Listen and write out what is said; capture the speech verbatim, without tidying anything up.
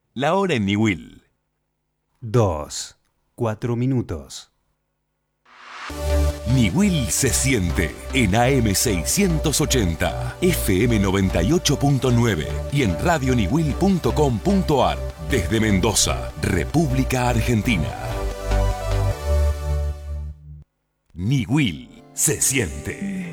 La hora en Niwil. Dos, cuatro minutos. Niwil se siente en A M seiscientos ochenta, F M noventa y ocho punto nueve y en radio niwil punto com punto ar desde Mendoza, República Argentina. Niwil se siente.